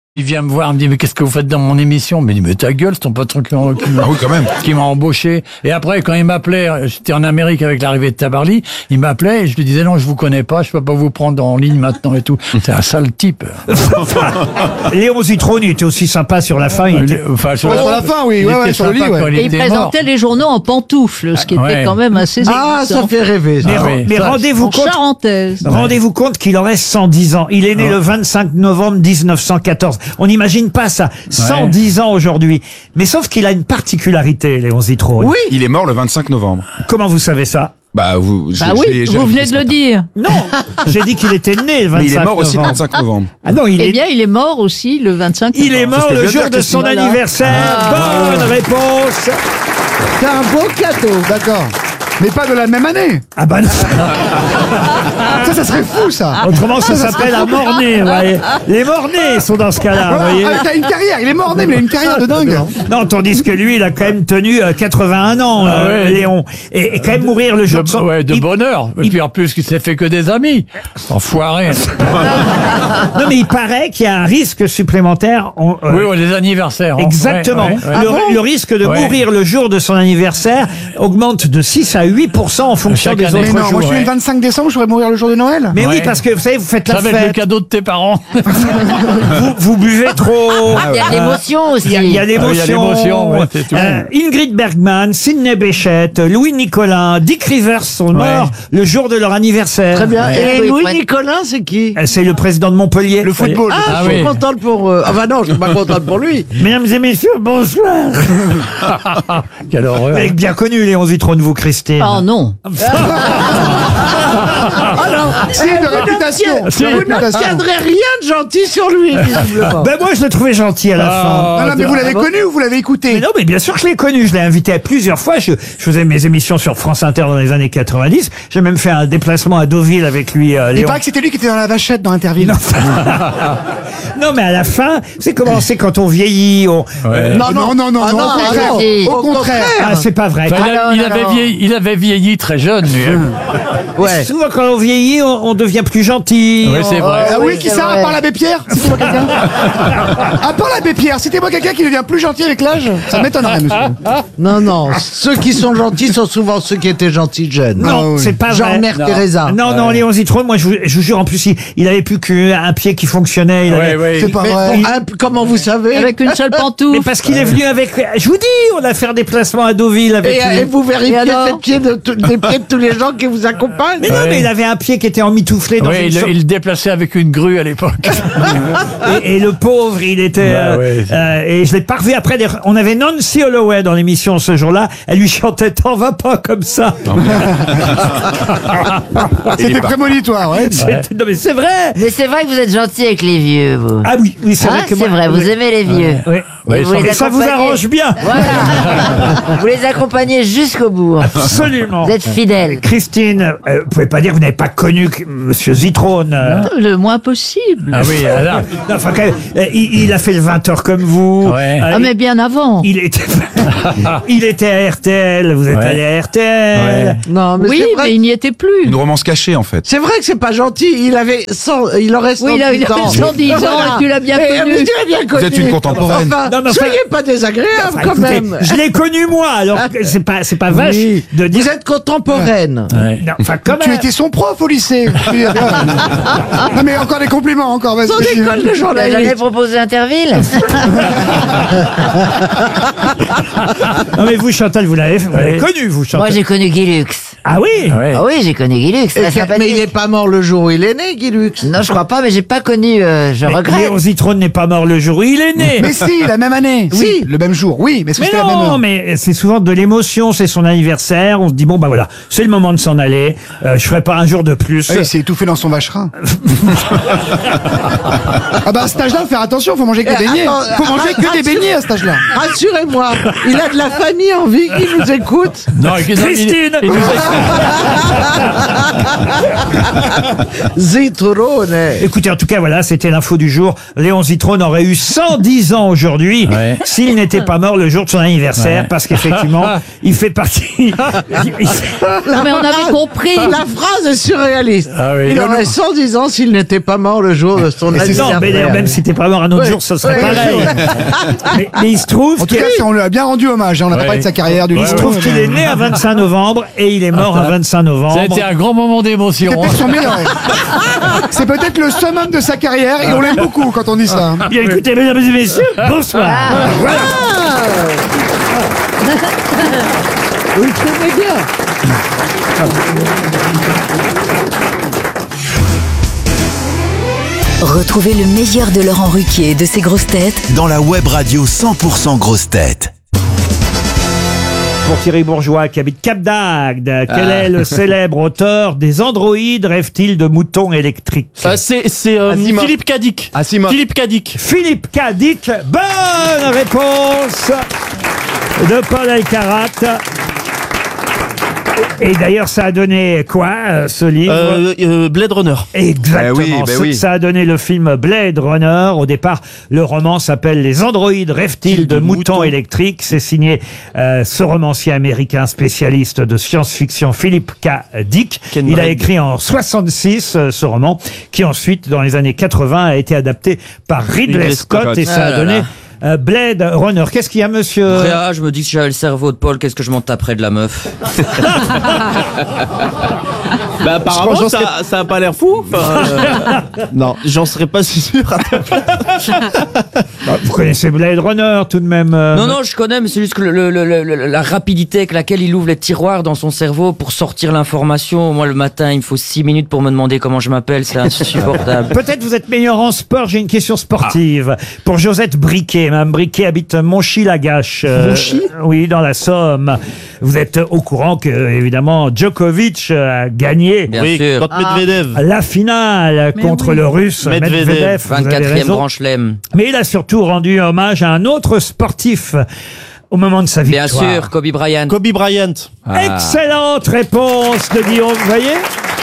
Il vient me voir, il me dit, mais qu'est-ce que vous faites dans mon émission? Mais il me dit, mais ta gueule, c'est ton patron qui m'a embauché. Et après, quand il m'appelait, j'étais en Amérique avec l'arrivée de Tabarly, il m'appelait et je lui disais, non, je vous connais pas, je peux pas vous prendre en ligne maintenant et tout. C'est un sale type. Léon Zitrone, il était aussi sympa sur la fin. Sur la fin, oui, sur le lit, ouais. Et il présentait les journaux en pantoufles, ce qui était quand même assez Ah, ça fait rêver. Mais rendez-vous compte. Charentaise. Rendez-vous compte qu'il aurait 110 ans. Il est né le 25 novembre 1914. On n'imagine pas ça. 110 ans aujourd'hui. Mais sauf qu'il a une particularité, Léon Zitrone. Oui. Il est mort le 25 novembre. Comment vous savez ça? Oui, vous venez de le dire. Non, j'ai dit qu'il était né le 25 novembre. Mais il est mort aussi le 25 novembre. Ah non, Eh bien, il est mort aussi le 25 novembre. Il est mort le jour de son anniversaire. Bonne réponse. C'est un beau cadeau, d'accord. Mais pas de la même année. Ah bah non. Ça serait fou, ça. Autrement, ça s'appelle un mort-né, vous voyez. Les morts-nés sont dans ce cas-là, vous voyez. Il a une carrière, il est mort-né, mais il a une carrière de dingue. Non, tandis que lui, il a quand même tenu 81 ans, Léon. Et quand même mourir le jour de son... de bonheur. Et puis en plus, qu'il s'est fait que des amis. Enfoiré. Non, mais il paraît qu'il y a un risque supplémentaire. Oui, les anniversaires. Exactement. Le risque de mourir le jour de son anniversaire augmente de 6 à 8% en fonction des autres Mais non, jours. moi je suis le 25 décembre, je pourrais mourir le jour de Noël. Mais oui, parce que vous savez, vous faites la Ça va être le fête. cadeau de tes parents. Vous buvez trop. Il y a l'émotion aussi. Il y a l'émotion. ouais, c'est tout. Ingrid Bergman, Sidney Bechet, Louis Nicolin, Dick Rivers sont morts le jour de leur anniversaire. Très bien. Ouais. Et Oui, Louis ouais. Nicolin, c'est qui? C'est le président de Montpellier. Le football. Ah, je suis content pour... Ah bah non, je suis pas content pour lui. Mesdames et messieurs, bonsoir. Quelle horreur. Vous avez bien connu Léon Zitrone, vous, Christine. Oh non. Alors, C'est de réputation. vous n'obtiendrez rien de gentil sur lui, visiblement. Ben moi, je l'ai trouvé gentil à la fin. Non, mais vous l'avez connu ou vous l'avez Mais écouté? non, mais bien sûr que je l'ai connu. Je l'ai invité à plusieurs fois. Je faisais mes émissions sur France Inter dans les années 90. J'ai même fait un déplacement à Deauville avec lui, Il Léon. paraît que c'était lui qui était dans la vachette dans Interville. Non, mais à la fin, c'est comment c'est quand on vieillit. Non, au contraire. si. Au contraire. Ah, c'est pas vrai. Enfin, Alors, il avait vieilli très jeune, lui. Ouais. Souvent, quand on vieillit, on devient plus gentil. Oui, c'est vrai. Ah oui, oui, qui c'est ça, à vrai. part l'abbé Pierre? Citez-moi quelqu'un. À part l'abbé Pierre, citez-moi quelqu'un qui devient plus gentil avec l'âge. Ça m'étonnerait, monsieur. Non, ceux qui sont gentils sont souvent ceux qui étaient gentils jeunes. Non, c'est pas Genre vrai. Mère Teresa. Non, Léon Zitrone, moi, je vous jure, en plus, il avait plus qu'un pied qui fonctionnait. Il avait- C'est pas Mais vrai. bon, comment vous savez? Avec une seule Mais pantoufle. parce qu'il est venu avec... Je vous dis, on a fait un déplacement à Deauville avec lui. Et vous vérifiez Et alors les pieds des pieds de tous les gens qui vous accompagnent? Mais non, mais il avait un pied qui était emmitouflé dans Oui, une il le déplaçait avec une grue à l'époque. et le pauvre, il était... et je l'ai pas revu après. On avait Nancy Holloway dans l'émission ce jour-là. Elle lui chantait « T'en vas pas comme ça ». C'était prémonitoire, ouais. Non mais c'est vrai. Mais c'est vrai que vous êtes gentil avec les vieux, vous. Ah oui, c'est vrai Hein, que c'est moi... vrai, vous aimez les vieux. Oui. Et vous les Et ça vous accompagnez. arrange bien. Voilà. Vous les accompagnez jusqu'au bout. Absolument. Vous êtes fidèles. Christine, vous pouvez pas dire que vous n'avez pas connu Monsieur Zitrone. Le moins possible. Ah oui, là. Non, enfin, quand même, il a fait le 20h comme vous. Ouais. Ah, mais bien avant. Il était à RTL. Vous êtes allé à RTL. Ouais. Non, mais Oui, c'est vrai. mais il n'y était plus. Une romance cachée, en fait. C'est vrai que c'est pas gentil. Il aurait 110 Oui, il avait ans. 110 ans et tu l'as bien Mais connu. tu l'as bien connu. Vous êtes une contemporaine. Enfin, Non, mais enfin- soyez pas désagréable Enfin, quand écoutez, même. je l'ai connu moi, alors que c'est pas vache Oui. de dire. Vous êtes contemporaine. Ouais. Non, enfin, quand Tu même. étais son prof au lycée. Non, mais encore des compliments, encore, vas-y. Sans école de Vous avez jamais journaliste. proposé Interville? Non mais vous, Chantal, vous l'avez connu, vous, Chantal. Moi, j'ai connu Guy Lux. Ah oui. Ouais. Ah oui, j'ai connu Guy Lux. Et Très sympathique. mais il est pas mort le jour où il est né, Guy Lux. Non, je crois pas, mais j'ai pas connu. Je regrette. Léon Zitrone n'est pas mort le jour où il est né. Mais si, la même année. Oui. Si, le même jour. Oui, mais Mais c'était la même non, heure. mais c'est souvent de l'émotion, c'est son anniversaire, on se dit bon bah voilà, c'est le moment de s'en aller, je ferai pas un jour de plus. Ah, il s'est étouffé dans son vacherin. Ah bah à cet âge-là, faut faire attention, faut manger que des beignets. attends, Faut manger que des beignets à cet âge-là. Rassurez-moi, il a de la famille en vie qui nous écoute. Non, Christine. Zitrone. Écoutez, en tout cas, voilà, c'était l'info du jour. Léon Zitrone aurait eu 110 ans aujourd'hui Ouais. s'il n'était pas mort le jour de son anniversaire, Ouais. parce qu'effectivement, il fait partie... Non, mais on avait compris. La phrase est surréaliste. triste. Ah oui. Il aurait 110 ans s'il n'était pas mort le jour de son anniversaire. Non, mais d'ailleurs, même si t'es pas mort un autre jour, ce serait pareil. mais il se trouve En tout cas, on lui a bien rendu hommage. On n'a pas parlé de sa carrière, du il se trouve qu'il est né à 25 novembre et il est mort à 25 novembre. Ça a été un grand moment d'émotion. C'est peut-être son meilleur. C'est peut-être le summum de sa carrière et on l'aime beaucoup quand on dit ça. Bien écoutez, mesdames et messieurs, bonsoir. Voilà. Vous le trouvez bien. Retrouvez le meilleur de Laurent Ruquier et de ses grosses têtes dans la web radio 100% grosses têtes. Pour Thierry Bourgeois qui habite Cap d'Agde, quel est le célèbre auteur des androïdes rêve-t-il de moutons électriques? C'est Philippe Cadic. Philippe Cadic. Philippe Cadic, bonne réponse de Paul Alcarat. Et d'ailleurs, ça a donné quoi, ce livre? Blade Runner. Exactement. oui. Ça a donné le film Blade Runner. Au départ, le roman s'appelle Les androïdes rêvent-ils de moutons électriques. C'est signé ce romancier américain spécialiste de science-fiction, Philippe K. Dick. Il a écrit en 66 ce roman, qui ensuite, dans les années 80, a été adapté par Ridley Scott et ça a donné Blade Runner. Qu'est-ce qu'il y a, monsieur? Réa, je me dis que si j'avais le cerveau de Paul, qu'est-ce que je m'en taperais de la meuf? Bah apparemment ça a pas l'air fou. Non, j'en serais pas si sûr. Vous connaissez Blade Runner tout de même? Non, je connais, mais c'est juste que la rapidité avec laquelle il ouvre les tiroirs dans son cerveau pour sortir l'information. Moi, le matin, il me faut 6 minutes pour me demander comment je m'appelle, c'est insupportable. Peut-être vous êtes meilleur en sport. J'ai une question sportive pour Josette Briquet. Mme Briquet habite Monchy-Lagache. Monchy? Oui, dans la Somme. Vous êtes au courant que, évidemment, Djokovic a gagné Bien sûr. Contre Medvedev. la finale contre le Russe Medvedev. Vous avez 24e raison. Grand Chelem. Mais il a surtout rendu hommage à un autre sportif au moment de sa Bien victoire. sûr, Kobe Bryant. Kobe Bryant. Excellente réponse de Guillaume, vous voyez?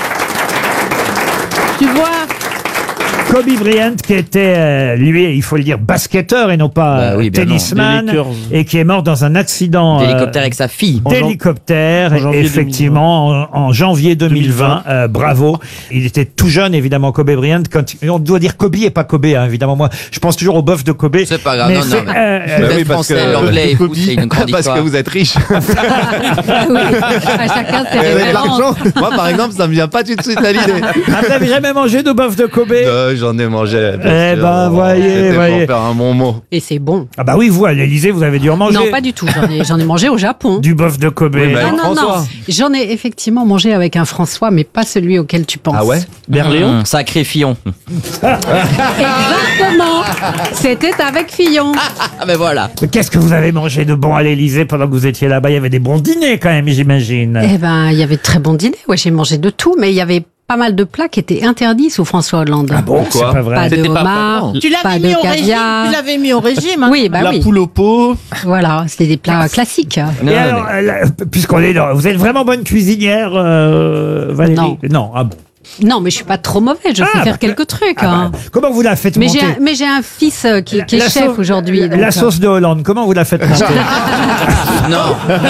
Tu vois, Kobe Bryant qui était, lui, il faut le dire, basketteur et non pas Bah oui, bien tennisman, non. Des Lakers. et qui est mort dans un accident D'hélicoptère avec sa fille. d'hélicoptère, en janvier effectivement, en janvier 2020. Bravo. Il était tout jeune, évidemment, Kobe Bryant. On doit dire Kobe et pas Kobe, hein, évidemment. Moi, je pense toujours au bœuf de Kobe. C'est pas grave, Mais non, c'est, mais vous êtes français, l'anglais est fou, c'est une grande Parce histoire. que vous êtes riche. oui, à chacun ses Avec références. l'argent. Moi, par exemple, ça me vient pas tout de suite à l'idée. Ah, vous n'avez jamais mangé de bœuf de Kobe? J'en ai mangé. Eh ben, voyez. C'était pour faire un bon mot. Et c'est bon. Ah bah oui, vous, à l'Élysée, vous avez dû en manger. Non, pas du tout. J'en ai mangé au Japon. Du bœuf de Kobe. Oui, bah, Ah, non, François. non. J'en ai effectivement mangé avec un François, mais pas celui auquel tu penses. Ah ouais? Berléon. Sacré Fillon. Exactement. C'était avec Fillon. Ah ben voilà. Mais qu'est-ce que vous avez mangé de bon à l'Élysée pendant que vous étiez là-bas? Il y avait des bons dîners quand même, j'imagine. Eh ben, il y avait de très bons dîners. Ouais, j'ai mangé de tout, mais il y avait pas mal de plats qui étaient interdits sous François Hollande. Ah bon, c'est pas vrai. Pas de C'était pas homard, vraiment. Tu pas l'avais de mis au régime. caviar. Tu l'avais mis au régime. Hein. Oui, bah La oui. poule au pot. Voilà, c'était des plats classiques. Non, Et alors, puisqu'on est là, vous êtes vraiment bonne cuisinière, Valérie? Non. Ah bon. Non, mais je suis pas trop mauvaise. Je sais Ah, faire bah, quelques trucs. Ah bah, hein. comment vous la faites Mais monter? j'ai un fils qui est La chef sauce- aujourd'hui. La sauce de Hollande, comment vous la faites monter? Non.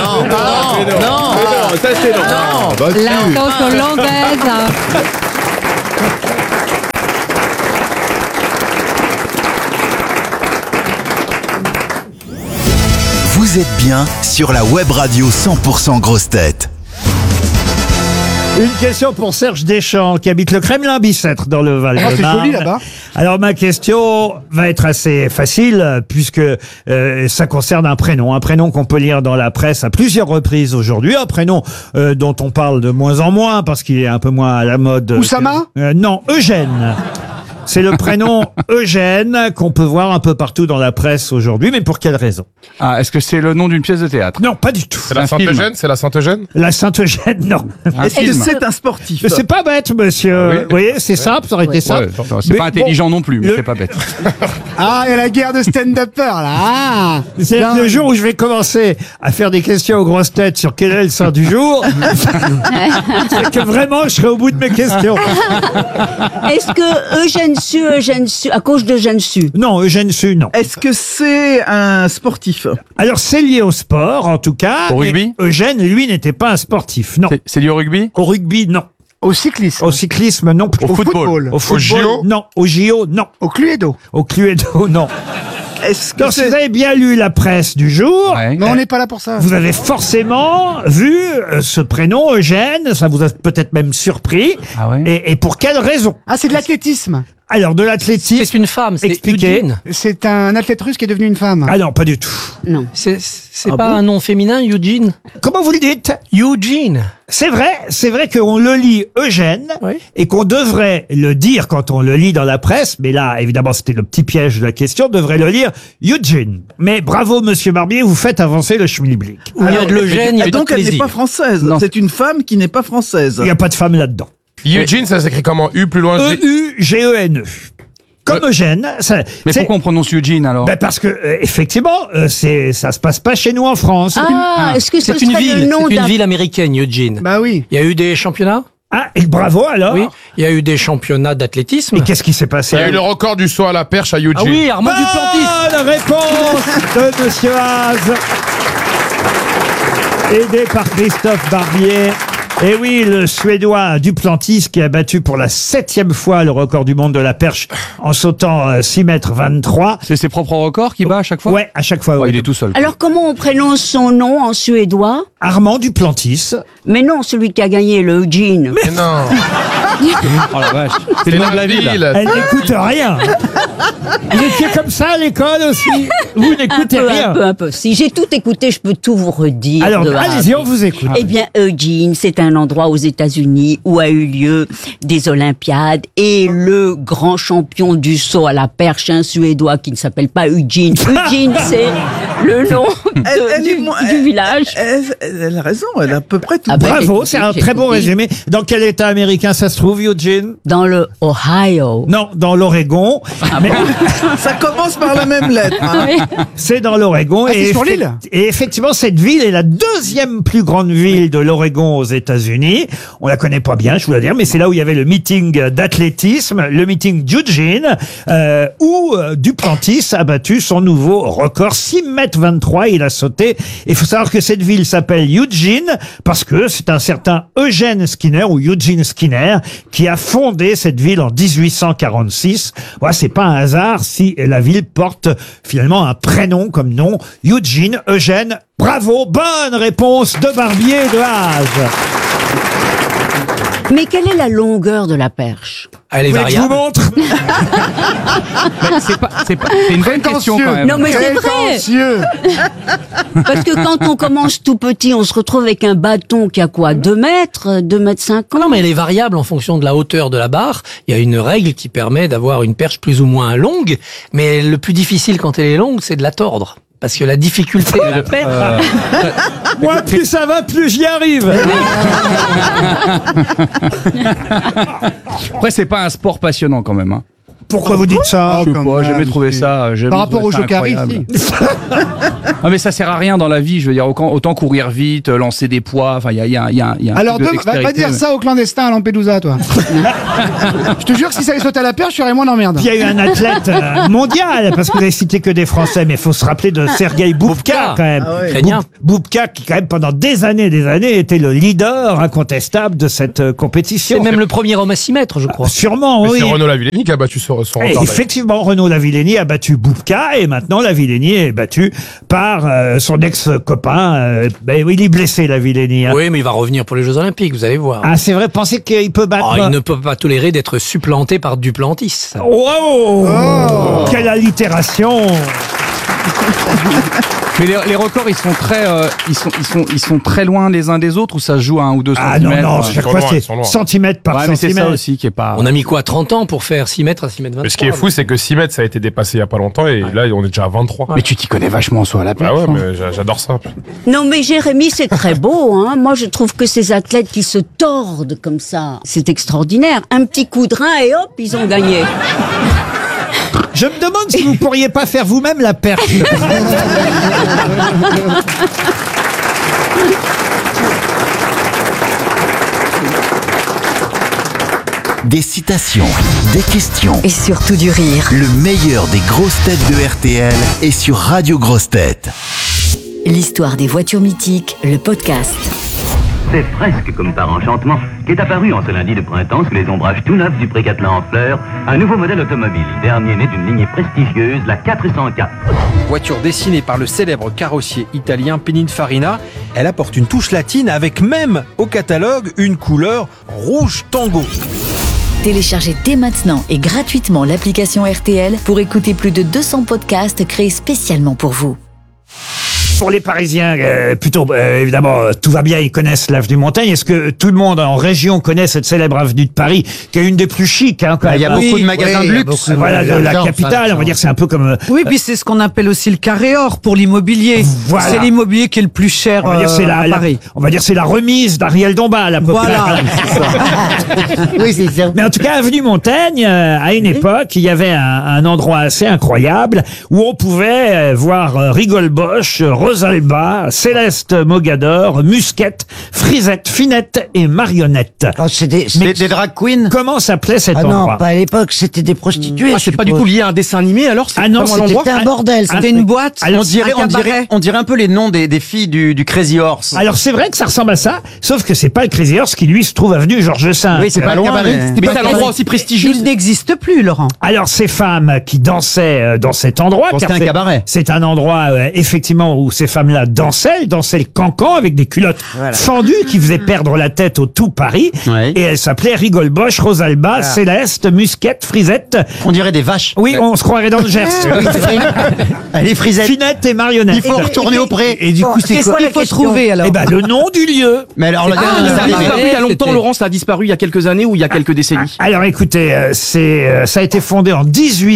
Ça c'est non. La sauce hollandaise. Vous êtes bien sur la web radio 100% grosses têtes. Une question pour Serge Deschamps, qui habite le Kremlin-Bicêtre dans le Val-de-Marne. c'est joli là-bas. Alors ma question va être assez facile, puisque ça concerne un prénom qu'on peut lire dans la presse à plusieurs reprises aujourd'hui, un prénom dont on parle de moins en moins, parce qu'il est un peu moins à la mode. Oussama? Non, Eugène. C'est le prénom Eugène qu'on peut voir un peu partout dans la presse aujourd'hui, mais pour quelle raison? Ah, est-ce que c'est le nom d'une pièce de théâtre? Non, pas du tout. C'est la Sainte-Eugène? C'est la Sainte-Eugène? La Sainte-Eugène, non. Est-ce que C'est un sportif. Mais c'est pas bête, monsieur. Oui. Vous voyez, c'est simple, ça aurait été simple. C'est Mais pas intelligent non plus, mais le- c'est pas bête. Ah, il y a la guerre de stand-upper là. Ah. C'est Bien. le jour où je vais commencer à faire des questions aux grosses têtes sur quel est le saint du jour, c'est que vraiment je serai au bout de mes questions. Est-ce que Eugène Sue, à cause d'Eugène Sue? Non, Eugène Sue, non. Est-ce que c'est un sportif? Alors c'est lié au sport, en tout cas. Au rugby? mais Eugène, lui, n'était pas un sportif, non. C'est lié au rugby? Au rugby, non. Au cyclisme. Au cyclisme, non plus. Au football. Au football, JO? non. Au JO, non. Au Cluedo. Au Cluedo, non. Est-ce que Donc, si vous avez bien lu la presse du jour, Mais on n'est pas là pour ça. vous avez forcément vu ce prénom Eugène, ça vous a peut-être même surpris. Ah ouais. Et pour quelle raison? Ah, c'est de l'athlétisme. Alors, de l'athlétisme. C'est une femme, c'est Expliquez. Eugene. C'est un athlète russe qui est devenu une femme. Ah non, pas du tout. Non. C'est pas un nom féminin, Eugene? Comment vous le dites? Eugene. C'est vrai qu'on le lit Eugène Oui. et qu'on devrait le dire quand on le lit dans la presse, mais là, évidemment, c'était le petit piège de la question, on devrait le lire Eugene. Mais bravo, monsieur Barbier, vous faites avancer le schmilblick. Où il y a de l'Eugène, il y a Et pas donc de elle n'est plaisir. pas française. Non. C'est une femme qui n'est pas française. Il n'y a pas de femme là-dedans. Eugene, ça s'écrit comment? U plus loin G. E-U-G-E-N-E. Comme Eugène. Ça, Mais c'est- pourquoi on prononce Eugene alors? Ben parce que effectivement, ça se passe pas chez nous en France. Ah, est-ce que ce C'est une serait le ville, nom c'est une d'un... ville américaine, Eugene. Bah oui. Il y a eu des championnats? Ah, et bravo alors. Oui. Il y a eu des championnats d'athlétisme. Et qu'est-ce qui s'est passé? Il y a eu le record du saut à la perche à Eugene. Ah oui, Armand Duplantis. Bonne réponse de Monsieur Haas. Aidé par Christophe Barbier. Et oui, le Suédois Duplantis qui a battu pour la 7e fois le record du monde de la perche en sautant 6 mètres 23. C'est ses propres records qu'il bat à chaque fois? Ouais, à chaque fois. Ouais, ouais. il est tout seul. Alors comment on prononce son nom en suédois? Armand Duplantis. Mais non, celui qui a gagné le Eugene. Mais non. Oh la vache. C'est le nom de la ville. Elle n'écoute rien. Vous étiez comme ça à l'école aussi. Vous n'écoutez rien. Un peu. Si j'ai tout écouté, je peux tout vous redire. Alors, de A à allez-y, Z. on vous écoute. Eh bien, Eugene, c'est un endroit aux États-Unis où a eu lieu des Olympiades et le grand champion du saut à la perche, un Suédois qui ne s'appelle pas Eugene. Eugene, c'est le nom du village. Elle a raison, elle a à peu près tout. Ah ben, Bravo, écoutez, c'est un j'ai très bon compris. résumé. Dans quel état américain ça se trouve, Eugene? Dans le Ohio. Non, dans l'Oregon. Mais Ça commence par la même lettre. hein. c'est dans l'Oregon. Ah, c'est sur l'île. Et effectivement, cette ville est la 2e plus grande ville de l'Oregon aux États-Unis. On la connaît pas bien, je vous le dire, mais c'est là où il y avait le meeting d'athlétisme, le meeting d'Eugene, où Duplantis a battu son nouveau record, 6 mètres 23, il a sauté. Il faut savoir que cette ville s'appelle Eugene parce que c'est un certain Eugene Skinner ou Eugene Skinner qui a fondé cette ville en 1846. Voilà, c'est pas un hasard si la ville porte finalement un prénom comme nom, Eugene, Eugène. Bravo, bonne réponse de Barbier et de Haas. Mais quelle est la longueur de la perche? Elle est Vous voulez que je vous variable. montre? C'est une bonne question quand même. Non, mais c'est vrai. Prétentieux. Parce que quand on commence tout petit, on se retrouve avec un bâton qui a quoi? 2 mètres? 2 mètres 50? Non, mais elle est variable en fonction de la hauteur de la barre. Il y a une règle qui permet d'avoir une perche plus ou moins longue, mais le plus difficile quand elle est longue, c'est de la tordre. Parce que la difficulté de la perche... Moi, plus ça va, plus j'y arrive. Après, c'est pas un sport passionnant quand même. Hein. Pourquoi vous dites ça? Je sais pas, j'ai jamais trouvé ça. Par rapport au Jokari, si. Ah mais ça sert à rien dans la vie. Je veux dire, autant courir vite, lancer des poids. Enfin, il y a un Alors, truc de va pas dextérité, dire ça aux clandestins à Lampedusa, toi. Je te jure que si ça allait sauter à la perche, je serais moins d'emmerde. Il y a eu un athlète mondial, parce que vous n'avez cité que des Français, mais il faut se rappeler de Sergueï Boubka, quand même. Ah ouais. Ukrainien. Boubka, qui quand même pendant des années, était le leader incontestable de cette compétition. C'est même le premier homme à 6 mètres, je crois. Sûrement, Mais oui. c'est Renaud Lavillenie qui a battu son record. Et d'ailleurs. effectivement, Renaud Lavillenie a battu Boubka et maintenant Lavillenie est battu par son ex-copain. Ben oui, il est blessé, Lavillenie. Hein. Oui, mais il va revenir pour les Jeux Olympiques, vous allez voir. Ah, c'est vrai, pensez qu'il peut battre. Oh, il ne peut pas tolérer d'être supplanté par Duplantis. Wow Quelle allitération. Mais les records, ils sont très, ils sont très loin les uns des autres ou ça se joue à 1 ou 2 Ah non, centimètres. non, chaque fois c'est centimètre par Ouais, mais c'est centimètre. ça aussi qui est pas. On a mis quoi, 30 ans pour faire 6 mètres à 6 mètres 23? Mais ce qui est fou, c'est que 6 mètres, ça a été dépassé il y a pas longtemps et là, on est déjà à 23. Mais tu t'y connais vachement en saut à la perche. Bah ouais, hein. mais j'adore ça. Non, mais Jérémy, c'est très beau, hein. Moi, je trouve que ces athlètes qui se tordent comme ça, c'est extraordinaire. Un petit coup de rein et hop, ils ont gagné. Je me demande si vous pourriez pas faire vous-même la perche. Des citations, des questions. Et surtout du rire. Le meilleur des grosses têtes de RTL est sur Radio Grosses Têtes. L'histoire des voitures mythiques, le podcast. C'est presque comme par enchantement qu'est apparu en ce lundi de printemps sous les ombrages tout neufs du Pré-Catelan en fleurs un nouveau modèle automobile, dernier né d'une lignée prestigieuse, la 404. Voiture dessinée par le célèbre carrossier italien Pininfarina, elle apporte une touche latine avec même au catalogue une couleur rouge tango. Téléchargez dès maintenant et gratuitement l'application RTL pour écouter plus de 200 podcasts créés spécialement pour vous. Pour les Parisiens, évidemment, tout va bien, ils connaissent l'avenue Montaigne. Est-ce que tout le monde en région connaît cette célèbre avenue de Paris, qui est une des plus chics, hein, quand même. Il y a beaucoup de magasins de luxe. Voilà, de la capitale, on va dire, c'est un peu comme... Oui, puis c'est ce qu'on appelle aussi le carré or pour l'immobilier. Voilà. C'est l'immobilier qui est le plus cher on va dire, à Paris. On va dire c'est la remise d'Ariel Dombal, à peu près. Oui, c'est ça. Mais en tout cas, avenue Montaigne, à une époque, il y avait un endroit assez incroyable où on pouvait voir Rigole Bosch, Rosalba, Céleste Mogador, Musquette, Frisette, Finette et Marionnette. Oh, c'est des drag queens. Comment s'appelait cet Ah endroit? non, pas à l'époque, c'était des prostituées. Ah, c'est pas du tout lié à un dessin animé, alors? Ah non, C'était un bordel, c'était une boîte. Alors, On dirait un peu les noms des filles du Crazy Horse. Alors c'est vrai que ça ressemble à ça, sauf que c'est pas le Crazy Horse qui lui se trouve avenue Georges V. Oui, c'est pas loin. Mais c'est un endroit aussi prestigieux. Il n'existe plus, Laurent. Alors ces femmes qui dansaient dans cet endroit, Bon, car c'était un cabaret. c'est un endroit effectivement où ces femmes-là dansaient le cancan avec des culottes fendues qui faisaient perdre la tête au tout Paris. Ouais. Et elles s'appelaient Rigole Bosch, Rosalba, Céleste, Musquette, Frisette. On dirait des vaches. Oui, on se croirait dans le Gers. Elle est Frisette. Finette et Marionnette. Il faut retourner au pré. Et du coup, c'est quoi qu'il faut trouver, alors? Eh ben, le nom du lieu. Mais alors, Ça a disparu il y a longtemps, Laurent, ça a disparu il y a quelques années ou il y a quelques décennies? Alors écoutez, ça a été fondé en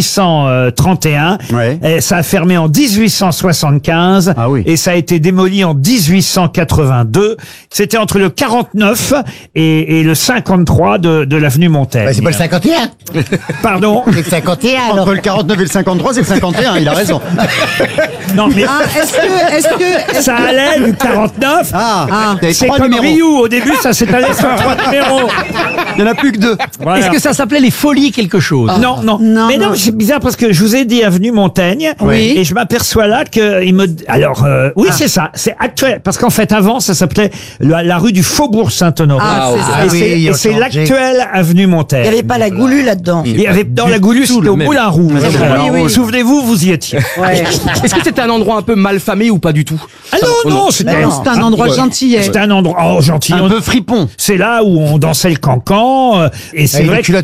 1831, et ça a fermé en 1875, et ça a été démoli en 1882. C'était entre le 49 et le 53 de l'avenue Montaigne. C'est pas le 51. Pardon? C'est le 51, alors. Entre le 49 et le 53, c'est le 51, il a raison. Non, mais Est-ce que ça allait du 49. C'est trois comme numéros. Ryu, au début ça s'est allé sur 3 numéros. Il n'y en a plus que 2. Voilà. Est-ce que ça s'appelait les Folies quelque chose? Non. Mais non, c'est bizarre parce que je vous ai dit avenue Montaigne, et je m'aperçois là que alors oui, c'est ça, c'est actuel parce qu'en fait avant ça s'appelait la rue du Faubourg Saint-Honoré. Et c'est l'actuelle avenue Montaigne. il n'y avait pas la goulue là-dedans? Il y avait dans la Goulue, c'était au Moulin Rouge. Oui. Souvenez-vous, vous y étiez. Est-ce que c'était un endroit un peu mal famé ou pas du tout? Ah non, c'était un endroit gentillet. C'était un endroit gentil. Un peu fripon. C'est là où on dansait le cancan, et c'est vrai que... Et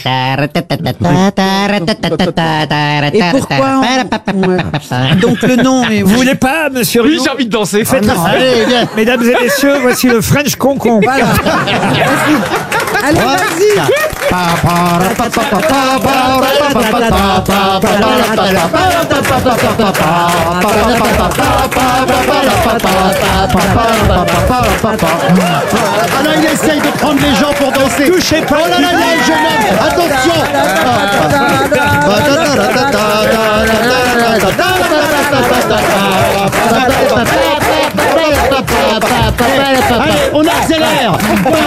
pourquoi Donc le nom est... Vous voulez pas, monsieur Oui, Rioux? j'ai envie de danser. Faites-le. Mesdames et messieurs, voici le French Concon. Voilà. Allez, vas-y. Ah là, il essaye de prendre les gens pour danser. Touchez pas. Oh là là, là, jeune homme, attention. Allez, on accélère.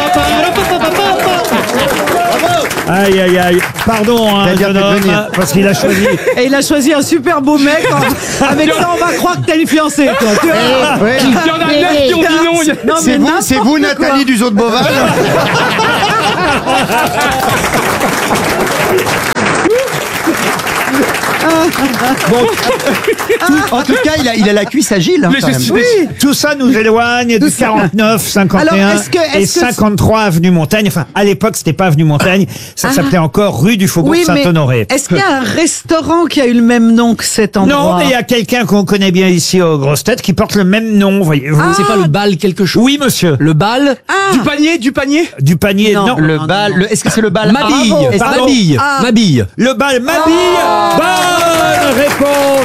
Aïe, aïe, aïe. Pardon, jeune homme, parce qu'il a choisi. Et il a choisi un super beau mec. Avec ça, on va croire que t'as une fiancée, toi. Tu vois. Il y en a 9 qui ont dit non. Non, mais C'est vous, Nathalie Duzo de Beauval. En tout cas, il a la cuisse agile. Hein, quand même. Oui. Tout ça nous éloigne du 49, 51 Alors, et 53 avenue Montaigne. Enfin, à l'époque, c'était pas avenue Montaigne, ça s'appelait encore rue du Faubourg Saint-Honoré. Est-ce qu'il y a un restaurant qui a eu le même nom que cet endroit? Non, mais il y a quelqu'un qu'on connaît bien ici aux grosses têtes qui porte le même nom, voyez-vous. C'est pas le bal quelque chose? Oui, monsieur. Le bal? Du panier? Du panier, non. Le bal, est-ce que c'est le bal Mabille. Mabille. Mabille. Le bal Mabille. Bonne réponse.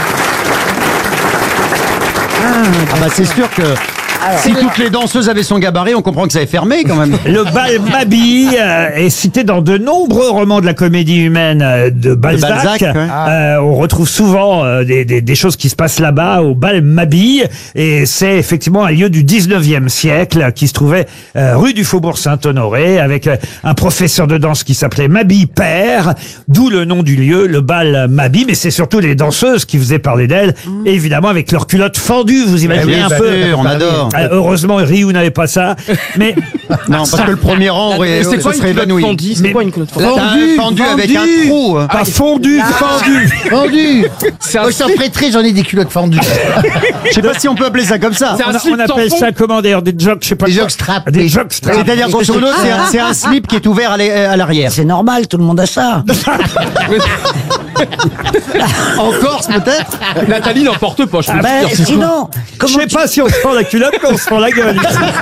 Ah bah c'est sûr que si toutes les danseuses avaient son gabarit, on comprend que ça est fermé quand même. Le bal Mabille est cité dans de nombreux romans de la comédie humaine de Balzac. On retrouve souvent des choses qui se passent là-bas au bal Mabille, et c'est effectivement un lieu du 19e siècle qui se trouvait rue du Faubourg Saint-Honoré, avec un professeur de danse qui s'appelait Mabille Père, d'où le nom du lieu, le bal Mabille. Mais c'est surtout les danseuses qui faisaient parler d'elles, évidemment avec leurs culottes fendues, vous imaginez un peu. On adore. Heureusement, Ryu n'avait pas ça. Mais Non, parce que le premier rang C'est quoi une culotte fondue? C'est quoi une culotte fondue? Fendu avec un trou. pas fondu, fendu. Vendu. Moi, je suis en prêterie, j'en ai des culottes fendues. Je sais pas si on peut appeler ça comme ça. On appelle ça comment d'ailleurs des jogs, je sais pas. Des quoi. jockstraps. Des jockstraps. C'est-à-dire, grosso modo, c'est un slip qui est ouvert à l'arrière. C'est normal, tout le monde a ça. En Corse, peut-être? Nathalie n'en porte pas, je peux Ben, te dire. sinon, Je sais pas si on se prend la culotte, mais on se prend la gueule.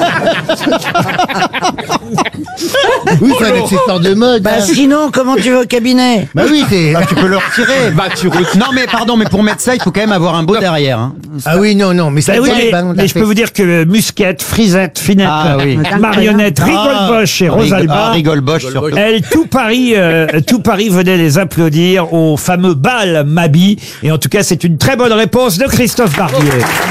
Oui, c'est un accessoire de mode. bah, hein. sinon, comment tu vas au cabinet? Bah oui, t'es. Tu peux le retirer. Non, mais pardon, mais pour mettre ça, il faut quand même avoir un beau derrière. Hein. Ah oui, non, mais ça Ben oui, tient les ballons de la mais je peux fesse. vous dire que Musquette, Frisette, Finette, Marionnette, Rigole-Boche et Rosalba, Rigole-Boche, surtout. elle, tout Paris venait les applaudir au fameux bal Mabi. Et en tout cas, c'est une très bonne réponse de Christophe Barbier.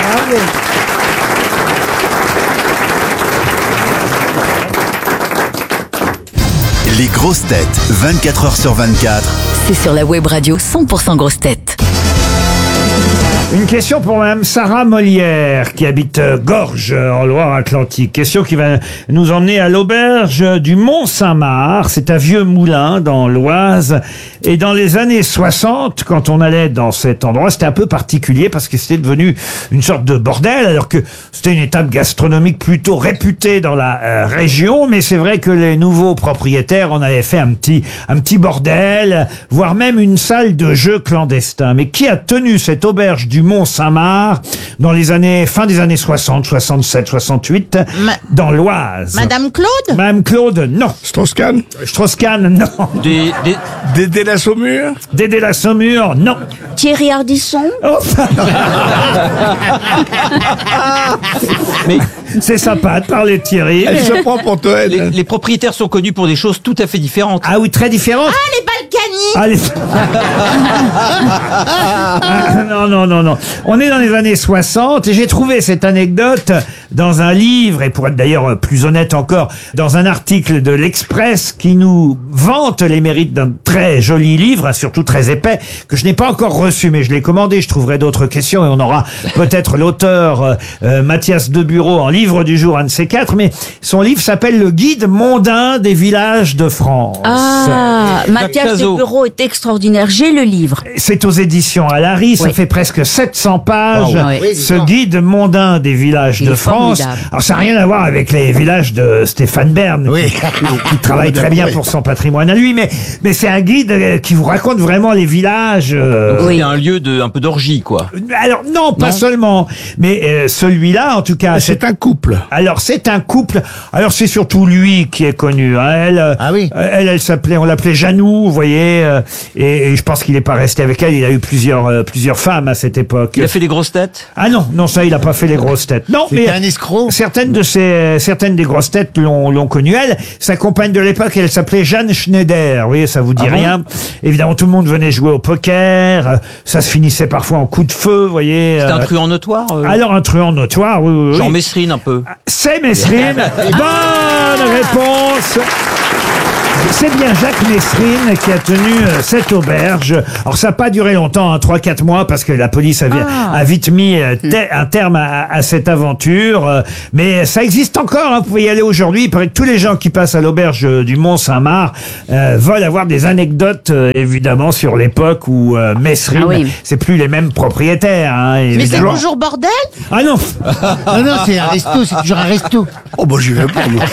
Les grosses têtes, 24 heures sur 24. C'est sur la web radio 100% grosses têtes. Une question pour Mme Sarah Molière, qui habite Gorges, en Loire-Atlantique. Question qui va nous emmener à l'auberge du Mont-Saint-Marc. C'est un vieux moulin dans l'Oise. Et dans les années 60, quand on allait dans cet endroit, c'était un peu particulier parce que c'était devenu une sorte de bordel, alors que c'était une étape gastronomique plutôt réputée dans la région. Mais c'est vrai que les nouveaux propriétaires en avaient fait un petit bordel, voire même une salle de jeu clandestin. Mais qui a tenu cette auberge du Mont-Saint-Marc dans les fin des années 60, 67, 68, dans l'Oise? Madame Claude? Madame Claude, non. Strauss-Kahn? Strauss-Kahn, non. Dédé la Saumure? Dédé la Saumure, non. Thierry Ardisson? Oh. Mais c'est sympa de parler de Thierry. Elle se prend pour toi, elle. les propriétaires sont connus pour des choses tout à fait différentes. Ah oui, très différentes. Ah, les Balkany! Allez. Non. On est dans les années 60 et j'ai trouvé cette anecdote dans un livre, et pour être d'ailleurs plus honnête encore, dans un article de l'Express qui nous vante les mérites d'un très joli livre, surtout très épais, que je n'ai pas encore reçu, mais je l'ai commandé. Je trouverai d'autres questions et on aura peut-être l'auteur Mathias Debureau en livre du jour, un de ces quatre, mais son livre s'appelle Le Guide mondain des villages de France. Ah, Mathias Debureau est extraordinaire. J'ai le livre. C'est aux éditions Alary, ça fait presque 700 pages, Wow. ce guide mondain des villages de France. formidable. Alors ça n'a rien à voir avec les villages de Stéphane Bern, qui travaille très bien pour son patrimoine à lui, mais c'est un guide qui vous raconte vraiment les villages. C'est un lieu un peu d'orgie, quoi. Alors non, pas seulement, mais celui-là, en tout cas, C'est un couple. alors c'est un couple. Alors c'est surtout lui qui est connu. Hein. Elle s'appelait, on l'appelait Janou, vous voyez. Et je pense qu'il n'est pas resté avec elle. Il a eu plusieurs femmes à cette époque. Il a fait des grosses têtes? Ah non, ça il a pas fait les grosses têtes. Non, mais un escroc. certaines des grosses têtes l'ont connue. Elle, sa compagne de l'époque, elle s'appelait Jeanne Schneider. Vous voyez, ça vous dit rien. Évidemment, tout le monde venait jouer au poker. Ça se finissait parfois en coup de feu, vous voyez. C'est un truand notoire? Alors un truand notoire, oui. Jean Messrine, un peu. C'est Messrine. Bonne réponse. C'est bien Jacques Messrine qui a tenu cette auberge. Alors ça n'a pas duré longtemps, 3-4 mois, parce que la police a vite mis un terme à cette aventure. Mais ça existe encore, hein. Vous pouvez y aller aujourd'hui. Il paraît que tous les gens qui passent à l'auberge du Mont-Saint-Marc veulent avoir des anecdotes, évidemment, sur l'époque où Messrine, c'est plus les mêmes propriétaires. Hein, Mais c'est évidemment. toujours bordel? Ah non. Non, c'est un resto, c'est toujours un resto. Oh, bah, j'y vais pas, moi.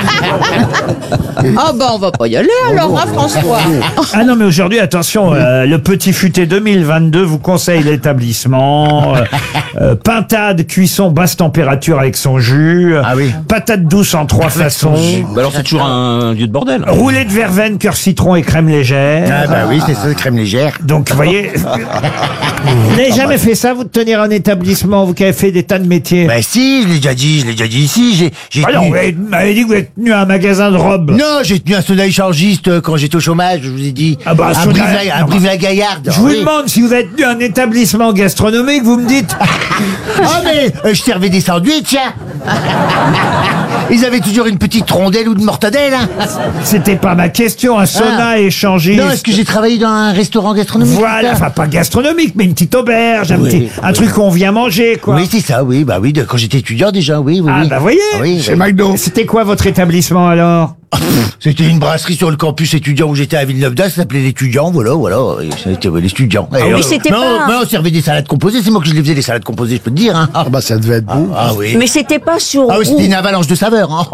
Ah bah on va pas y aller alors, hein, François? Ah non, mais aujourd'hui, attention, le Petit Futé 2022 vous conseille l'établissement. Pintade, cuisson, basse température avec son jus. Patate douce en 3 façons. Bah alors c'est toujours un lieu de bordel. Roulé de verveine, cœur citron et crème légère. Ah bah oui, c'est ça, crème légère. Donc, vous voyez, vous n'avez jamais fait ça, vous, de tenir un établissement, vous qui avez fait des tas de métiers? Bah si, je l'ai déjà dit ici. J'ai Alors, tenu... vous m'avez dit que vous êtes tenu à un magasin de robes. Non, j'ai tenu un soda échangiste quand j'étais au chômage, je vous ai dit. Ah bah, à Brive-la-Gaillarde. Je vous demande si vous êtes tenu un établissement gastronomique, vous me dites. Ah mais je servais des sandwichs, tiens. Ils avaient toujours une petite rondelle ou de mortadelle. Hein. C'était pas ma question, un sauna échangiste. Non, est-ce que j'ai travaillé dans un restaurant gastronomique? Voilà, enfin pas gastronomique, mais une petite auberge, un truc qu'on vient manger, quoi. Oui, c'est ça, oui, bah oui, quand j'étais étudiant déjà, oui. Ah, bah voyez, chez McDo. C'était quoi votre établissement alors? C'était une brasserie sur le campus étudiant où j'étais à Villeneuve-d'Ascq, ça s'appait l'étudiant, voilà. Et c'était l'étudiant. Ah oui, c'était pas... Non, on servait des salades composées, c'est moi qui les faisais, les salades composées, je peux te dire. Hein. Ah bah ça devait être beau. Ah oui. Mais c'était pas sur... Ah oui, c'était une avalanche de saveurs. Hein.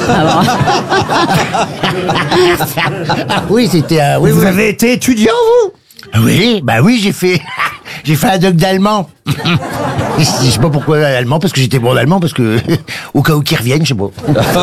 Ah oui, c'était... oui, vous avez été étudiant, vous? Oui, bah oui, j'ai fait un doc d'allemand. Je sais pas pourquoi allemand, parce que j'étais bon d'allemand, parce que au cas où qu'ils reviennent, je sais pas.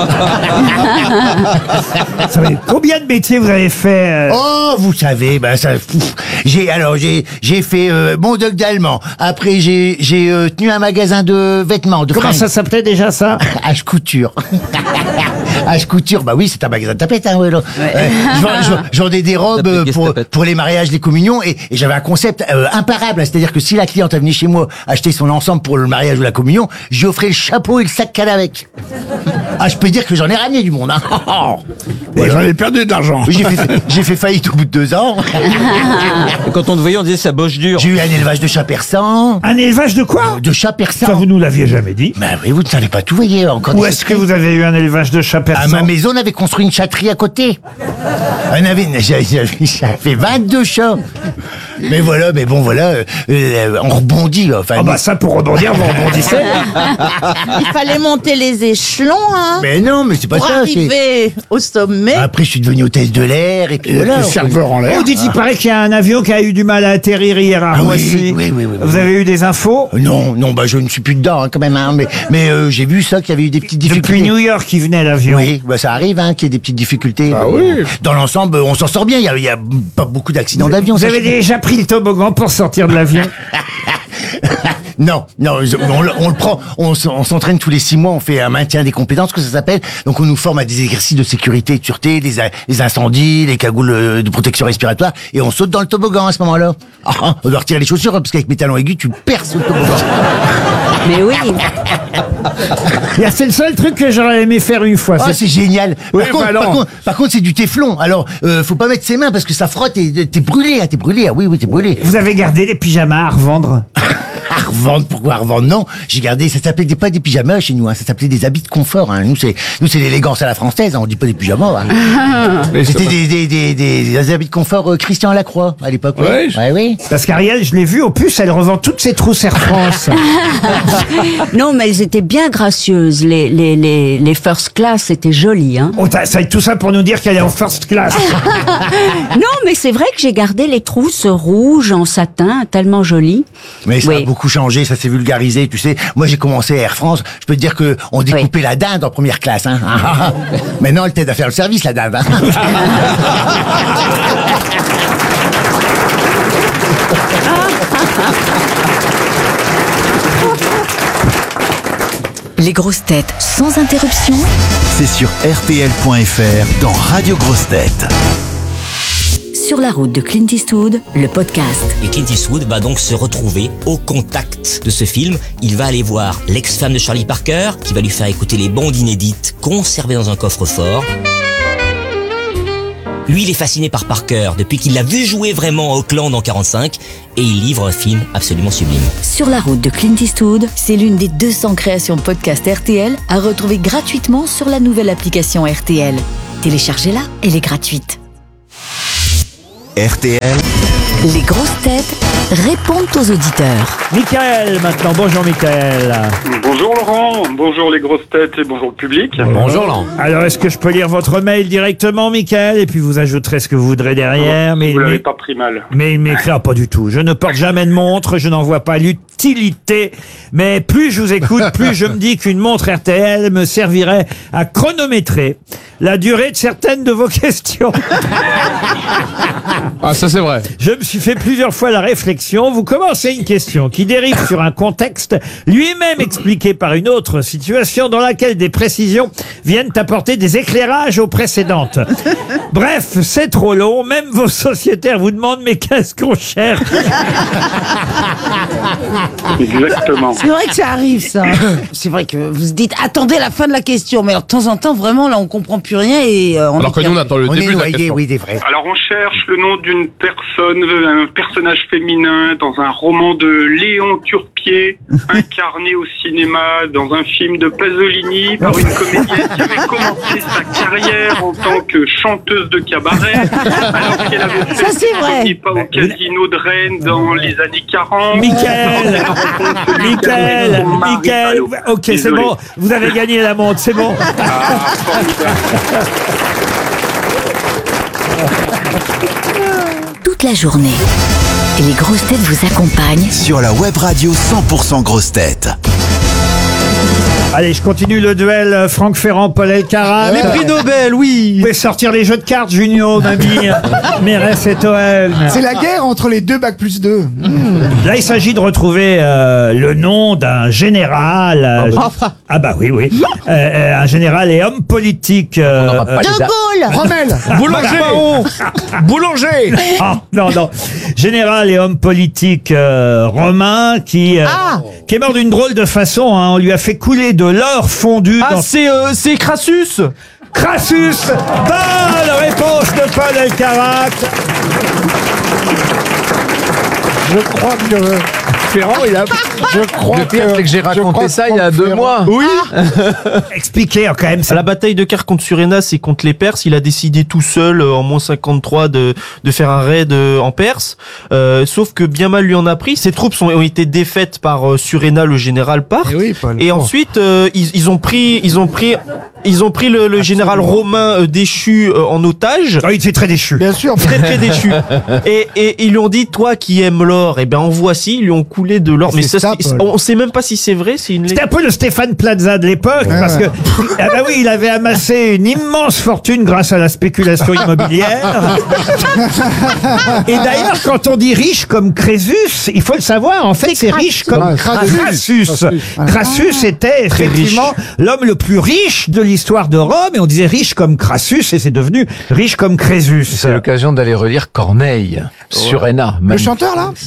Vous savez, combien de métiers vous avez fait Oh, vous savez, ben ça. J'ai fait mon doc d'allemand. Après, j'ai tenu un magasin de vêtements. Comment ça s'appelait déjà ça? H Couture. H Couture, bah oui, c'est un magasin de tapettes. Hein, ouais, je vendais des robes pour les mariages, les communions, et j'avais un concept imparable. C'est-à-dire que si la cliente venue chez moi acheter son ensemble pour le mariage ou la communion, j'y offrais le chapeau et le sac qu'elle avec. Ah, je peux dire que j'en ai ramené du monde. Hein. Voilà. J'en ai perdu de l'argent. Oui, j'ai fait faillite au bout de 2 ans. Et quand on te voyait, on disait ça bosse dur. J'ai eu un élevage de chats persans. Un élevage de quoi? De chats persans. Ça, vous nous l'aviez jamais dit. Ben oui, vous ne savez pas tout, voyez. Encore Où est-ce que vous avez eu un élevage de chats persans? À ma maison, on avait construit une chatterie à côté. J'avais 22 chats. Mais voilà, on rebondit. Enfin, bah ça, pour rebondir, vous rebondissez. Il fallait monter les échelons, hein. Mais non, mais c'est pas pour ça. arriver au sommet. Après, je suis devenu hôtesse de l'air, et puis voilà. Serveur en l'air. Oh, dites, il paraît qu'il y a un avion qui a eu du mal à atterrir hier à Roissy. Oui. Vous avez eu des infos? Non, bah je ne suis plus dedans, hein, quand même. Hein, mais j'ai vu ça, qu'il y avait eu des petites difficultés. Depuis New York, il venait l'avion. Oui, bah ça arrive, hein, qu'il y ait des petites difficultés. Ah oui. Dans l'ensemble, on s'en sort bien. Il y a pas beaucoup d'accidents d'avion. Vous avez déjà pris le toboggan pour sortir de l'avion? Non, on le prend, on s'entraîne tous les 6 mois, on fait un maintien des compétences, que ça s'appelle. Donc on nous forme à des exercices de sécurité et de sûreté, les incendies, les cagoules de protection respiratoire, et on saute dans le toboggan à ce moment-là. On doit retirer les chaussures, parce qu'avec mes talons aigus, tu perces le toboggan. Mais oui. C'est le seul truc que j'aurais aimé faire une fois. Ah, c'est génial. Oui, par contre, c'est du téflon. Alors, faut pas mettre ses mains parce que ça frotte et t'es brûlé. T'es brûlé. Ah oui, t'es brûlé. Vous avez gardé les pyjamas à revendre? À revendre? Pourquoi à revendre? Non, j'ai gardé. Ça s'appelait pas des pyjamas chez nous. Hein, ça s'appelait des habits de confort. Hein. Nous, c'est l'élégance à la française. Hein, on dit pas des pyjamas. Hein. C'était des habits de confort Christian Lacroix à l'époque. Oui. Parce qu'Ariel, je l'ai vu au puce, elle revend toutes ses trousses Air France. Non, mais elles étaient bien gracieuses. Les first class, c'était joli. Hein. Oh, tout ça pour nous dire qu'elle est en first class. Non, mais c'est vrai que j'ai gardé les trousses rouges en satin, tellement jolies. Mais ça a beaucoup changé, ça s'est vulgarisé, tu sais. Moi, j'ai commencé à Air France. Je peux te dire que on découpait la dinde en première classe. Hein. Maintenant, elle t'aide à faire le service, la dinde. Hein. Les grosses têtes sans interruption. C'est sur RTL.fr dans Radio Grosses Têtes. Sur la route de Clint Eastwood, le podcast. Et Clint Eastwood va donc se retrouver au contact de ce film. Il va aller voir l'ex-femme de Charlie Parker, qui va lui faire écouter les bandes inédites conservées dans un coffre-fort. Lui, il est fasciné par Parker depuis qu'il l'a vu jouer vraiment à Auckland en 45, et il livre un film absolument sublime. Sur la route de Clint Eastwood, c'est l'une des 200 créations podcast RTL à retrouver gratuitement sur la nouvelle application RTL. Téléchargez-la, elle est gratuite. RTL. Les grosses têtes répondent aux auditeurs. Michael, maintenant. Bonjour, Michael. Bonjour, Laurent. Bonjour, les grosses têtes et bonjour, le public. Bonjour, Laurent. Alors, est-ce que je peux lire votre mail directement, Michael, et puis vous ajouterez ce que vous voudrez derrière? Vous l'avez pas pris mal. Mais il m'écrit pas du tout. Je ne porte jamais de montre, je n'en vois pas l'utilité. Mais plus je vous écoute, plus je me dis qu'une montre RTL me servirait à chronométrer la durée de certaines de vos questions. Ah, ça c'est vrai. Je me suis fait plusieurs fois la réflexion. Vous commencez une question qui dérive sur un contexte lui-même expliqué par une autre situation dans laquelle des précisions viennent apporter des éclairages aux précédentes. Bref, c'est trop long. Même vos sociétaires vous demandent mais qu'est-ce qu'on cherche? Exactement. C'est vrai que ça arrive, ça. C'est vrai que vous dites, attendez la fin de la question. Mais alors, de temps en temps, vraiment, là, on comprend plus rien et Alors que nous, on attend le début de la question. Oui, des vrais. Alors on cherche le nom d'une personne, un personnage féminin dans un roman de Léon Turpier, incarné au cinéma dans un film de Pasolini par une comédienne qui avait commencé sa carrière en tant que chanteuse de cabaret, alors qu'elle avait fait Ça, c'est vrai. premier pas au casino de Rennes dans les années 40. Michael, ok, c'est Désolé. bon, vous avez gagné la montre, c'est bon. Toute la journée, les grosses têtes vous accompagnent Sur la web radio 100% grosses têtes. Allez, je continue le duel Franck Ferrand, Paul Elkarat. Les prix Nobel, oui. Vous pouvez sortir les jeux de cartes, Junio, mamie, Mérès et Toen. C'est la guerre entre les deux bac+2. Là, il s'agit de retrouver le nom d'un général. Ah bah oui. Un général et homme politique. De Gaulle. Rommel. Boulanger. Ah, non. Général et homme politique romain qui est mort d'une drôle de façon. Hein. On lui a fait couler de l'or fondu. Ah, c'est Crassus. Crassus. Bonne réponse de Paul Elkarat. Je crois que Ferrand, il a. Je crois Le pire, c'est que j'ai raconté ça il y a 2 mois. Oui. Expliquez quand même. La bataille de Kar contre Suréna, c'est contre les Perses. Il a décidé tout seul, en moins 53, de faire un raid en Perse. Sauf que bien mal lui en a pris. Ses troupes ont été défaites par Suréna, le général Parthe. Et ensuite, ils ont pris le général romain déchu en otage. Oh, il était très déchu. Bien sûr. Très déchu. Et ils lui ont dit, toi qui aimes l'or, eh ben en voici. Ils lui ont coulé de l'or. Mais ça, on sait même pas si c'est vrai. C'était un peu le Stéphane Plaza de l'époque, parce que il avait amassé une immense fortune grâce à la spéculation immobilière. Et d'ailleurs, quand on dit riche comme Crésus, il faut le savoir, en fait, c'est riche comme Crassus. Crassus était effectivement l'homme le plus riche de l'histoire de Rome, et on disait riche comme Crassus, et c'est devenu riche comme Crésus. C'est l'occasion d'aller relire Corneille, Suréna. Le chanteur, là.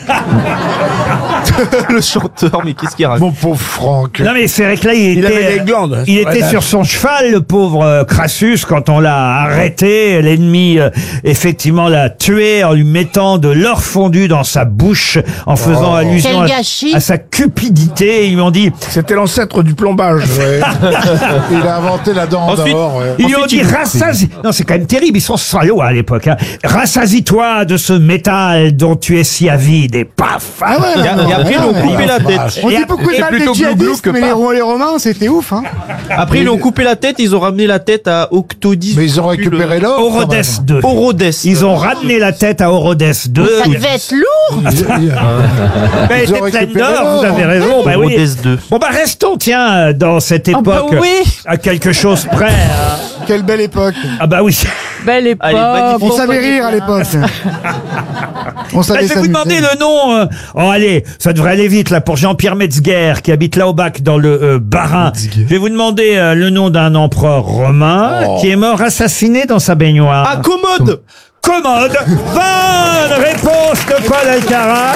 Le chanteur, mais qu'est-ce qu'il raconte? Mon pauvre Franck. Non mais c'est vrai que là il avait des glandes. Il était sur son cheval, le pauvre Crassus, quand on l'a arrêté. L'ennemi effectivement l'a tué en lui mettant de l'or fondu dans sa bouche, en faisant allusion à sa cupidité. Ils lui ont dit c'était l'ancêtre du plombage. Il a inventé la dent d'or. Ils lui ont dit non, c'est quand même terrible, ils sont salauds à l'époque. Rassasie-toi de ce métal dont tu es si avide, et paf. Ah ouais. Et après, ils l'ont coupé la tête. On dit beaucoup de mal des djihadistes, mais les Romains, c'était ouf. Hein. Après, ils l'ont coupé la tête, ils ont ramené la tête à Octodis. Mais ils ont récupéré l'or. Orodes II. Ils ont ramené la tête à Orodes II. Ça devait être lourd. Mais elle était pleine d'or, vous avez raison. Bah oui. Bon bah restons, tiens, dans cette époque, à quelque chose près. Quelle belle époque. Ah bah oui. Belle époque. On savait rire à l'époque. Je vais vous demander le nom. Allez, ça devrait aller vite là pour Jean-Pierre Metzger qui habite là au bac dans le Bas-Rhin. Je vais vous demander le nom d'un empereur romain qui est mort assassiné dans sa baignoire. Ah, Commode. Commode. Bonne réponse de Paul Elkarat.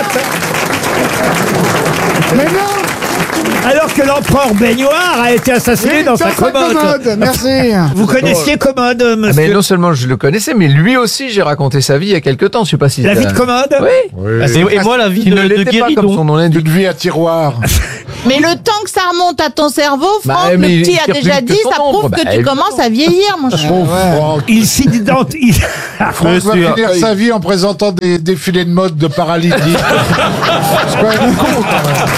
Mais non. Alors que l'empereur Baignoire a été assassiné dans sa commode. Merci. Vous connaissiez Commode, monsieur? Mais non seulement je le connaissais, mais lui aussi, j'ai raconté sa vie il y a quelque temps. Je sais pas si la vie de Commode. Oui. Et moi, la vie de Guéridon. Une vie à tiroir. Mais le temps que ça remonte à ton cerveau, Franck, le petit a déjà dit, ça prouve que tu commences à vieillir, mon cher. Il s'identifie. Franck va finir sa vie en présentant des défilés de mode de paralytique. C'est quand même con, quand même.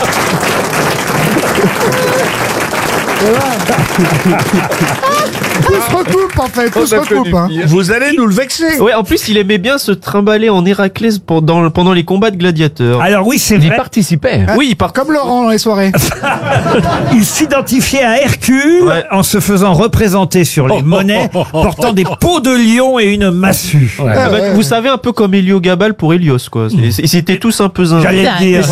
Tout se recoupe en fait, tout se recoupe. Hein. Vous allez nous le vexer. Ouais, en plus il aimait bien se trimballer en Héraclès pendant les combats de gladiateurs. Alors oui, c'est vrai. Il participait. Oui, il part comme Laurent dans les soirées. Il s'identifiait à Hercule en se faisant représenter sur les monnaies, portant des peaux de lion et une massue. Vous savez, un peu comme Héliogabal pour Hélios, quoi. Ils étaient tous un peu zinzin. J'allais le dire.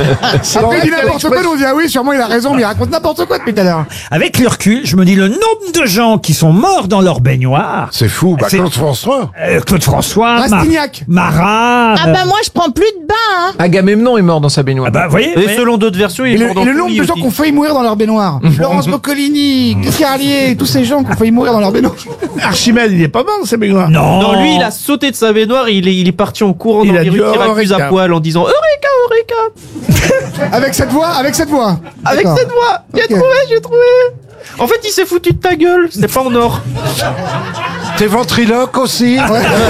Après il dit n'importe quoi, on dit ah oui, sûrement il a raison, mais il raconte n'importe quoi depuis tout à l'heure. Avec le recul, je me dis le nombre de gens qui sont morts dans leur baignoire. C'est fou. Bah, Claude François. Claude François, Rastignac. Marat. Ah bah moi je prends plus de bain. Hein. Agamemnon est mort dans sa baignoire. Ah bah, vous voyez. Et selon d'autres versions, il est mort dans le nombre de gens qui ont failli mourir dans leur baignoire. Laurence Boccolini, Carlier, tous ces gens qui ont failli mourir dans leur baignoire. Archimède, il est pas mort dans sa baignoire. Non, lui, il a sauté de sa baignoire, il est parti en courant dans les rues de Syracuse à poil en disant Eureka, Eureka. Avec cette voix. Avec cette voix. J'ai trouvé. En fait, il s'est foutu de ta gueule. C'était pas en or. T'es ventriloque aussi.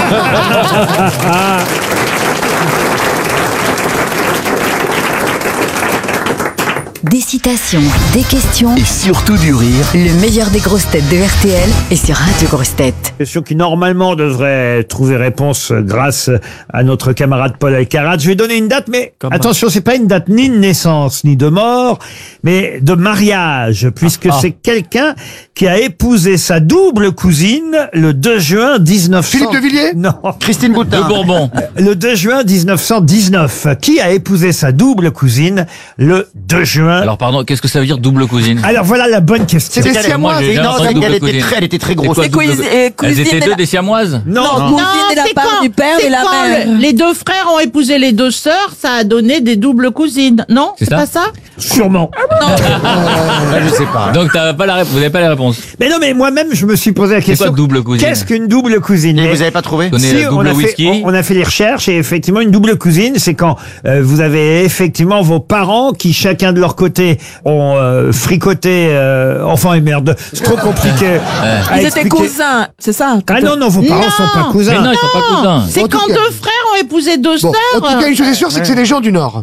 Des citations, des questions Et surtout du rire. Le meilleur des grosses têtes de RTL est sur Radio Grosses Têtes. Question qui normalement devrait trouver réponse grâce à notre camarade Paul Alcarat. Je vais donner une date, mais attention, c'est pas une date ni de naissance ni de mort, mais de mariage, puisque c'est quelqu'un qui a épousé sa double cousine le 2 juin 1900. Philippe de Villiers? Non. Christine Boutin. De Bourbon. Le 2 juin 1919. Qui a épousé sa double cousine le 2 juin? Alors pardon, qu'est-ce que ça veut dire double cousine? Alors voilà la bonne question. C'est des siamoises. Elle était très grosse. Elles étaient deux des siamoises? Non. Non, c'est quand les deux frères ont épousé les deux sœurs, ça a donné des doubles cousines. Non, c'est pas ça? Sûrement. Non. Je sais pas. Donc vous n'avez pas la réponse. Mais non, mais moi-même, je me suis posé la question. C'est quoi double cousine? Qu'est-ce qu'une double cousine? Et vous avez pas trouvé? Donnez la double whisky. On a fait les recherches et effectivement, une double cousine, c'est quand vous avez effectivement vos parents qui, chacun de leur côté, ont fricoté enfant et merde. C'est trop compliqué. Ils étaient cousins, c'est ça? Ah non, vos parents sont pas cousins. Mais non, ils sont pas cousins. C'est quand deux frères ont épousé deux sœurs. En tout cas, une chose est sûre, c'est que c'est des gens du Nord.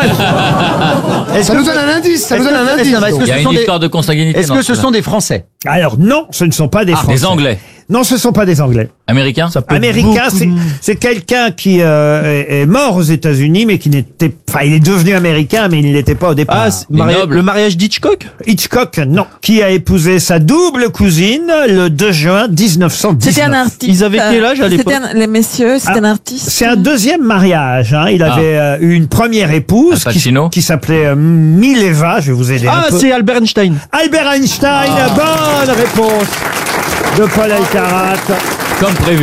Ça nous donne un indice. Il y a une histoire de consanguinité. Est-ce que ce sont des Français? Alors non, ce ne sont pas des Français. Des Anglais. Non, ce ne sont pas des Anglais. Américains? Américain, c'est quelqu'un qui est mort aux États-Unis, mais qui n'était, enfin, il est devenu américain, mais il ne l'était pas au départ. Le mariage d'Hitchcock? Hitchcock, non. Qui a épousé sa double cousine le 2 juin 1919. C'était un artiste. Ils avaient quel âge à l'époque? Les messieurs, c'était un artiste. C'est un deuxième mariage. Hein. Il avait eu une première épouse qui s'appelait Mileva. Je vais vous aider un peu. C'est Albert Einstein. Albert Einstein, bonne réponse de Paul Alcarat. Comme prévu.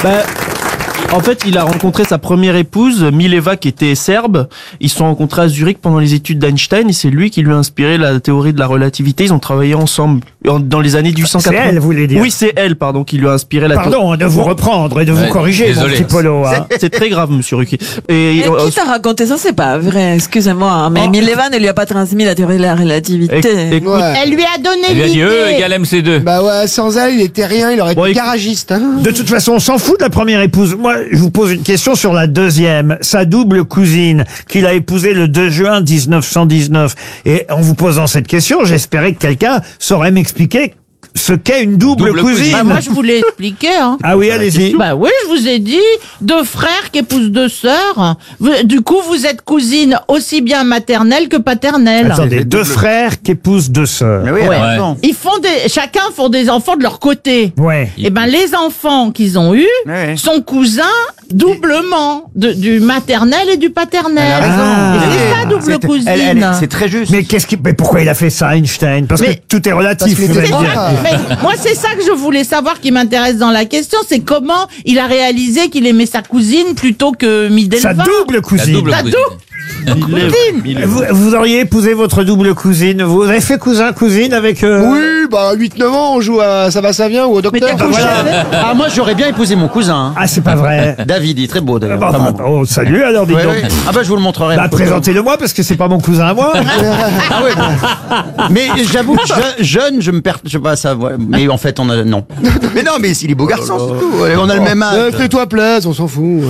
En fait, il a rencontré sa première épouse, Mileva, qui était serbe. Ils se sont rencontrés à Zurich pendant les études d'Einstein et c'est lui qui lui a inspiré la théorie de la relativité. Ils ont travaillé ensemble dans les années 1880. C'est elle, vous voulez dire? Oui, c'est elle, pardon, qui lui a inspiré la théorie. Pardon de vous reprendre et de vous corriger, mon petit Polo. Hein. C'est très grave, monsieur Ruquier. Et qui t'a raconté ça? C'est pas vrai, excusez-moi. Mais Mileva ne lui a pas transmis la théorie de la relativité. Elle lui a donné Elle lui a dit l'idée. E égale MC2. Bah ouais, sans elle, il était rien, il aurait été garagiste. Hein. De toute façon, on s'en fout de la première épouse. Moi, je vous pose une question sur la deuxième. Sa double cousine, qu'il a épousée le 2 juin 1919. Et en vous posant cette question, j'espérais que quelqu'un saurait m'expliquer ce qu'est une double cousine. Bah, moi, je vous l'ai expliqué. Hein. Ah oui, allez-y. Bah oui, je vous ai dit, deux frères qui épousent deux sœurs. Du coup, vous êtes cousine aussi bien maternelle que paternelle. Attendez, deux frères qui épousent deux sœurs. Mais oui, Ils font chacun font des enfants de leur côté. Ouais. Et ben, les enfants qu'ils ont eus sont cousins doublement du maternel et du paternel. Et c'est ça, double cousine. C'est très juste. Mais pourquoi il a fait ça, Einstein? Parce que tout est relatif. Vous allez dire. Mais moi, c'est ça que je voulais savoir, qui m'intéresse dans la question, c'est comment il a réalisé qu'il aimait sa cousine plutôt que Midelva. Sa double cousine. Sa double cousine. Vous auriez épousé votre double cousine. Vous avez fait cousin-cousine avec... Oui, bah 8-9 ans, on joue à Ça va, ça vient ou au docteur. Ah, moi, j'aurais bien épousé mon cousin. Hein. Ah, c'est pas vrai. David, il est très beau d'ailleurs. Oh, salut alors, dis donc. Ah bah, je vous le montrerai. Bah, présentez-le-moi, parce que c'est pas mon cousin à moi. Ah ouais, bon. Mais j'avoue que jeune, je me perds, je sais pas ça, mais en fait, non. Mais non, mais il est beau garçon, c'est tout. On a le même âge. Fais-toi plaisir, on s'en fout.